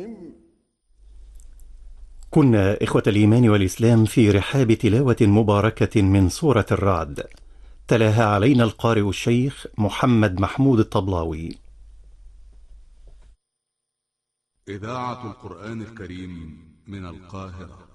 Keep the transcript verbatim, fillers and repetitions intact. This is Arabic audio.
كنا إخوة الإيمان والإسلام في رحاب تلاوة مباركة من سورة الرعد، تلاها علينا القارئ الشيخ محمد محمود الطبلاوي. إذاعة القرآن الكريم من القاهرة.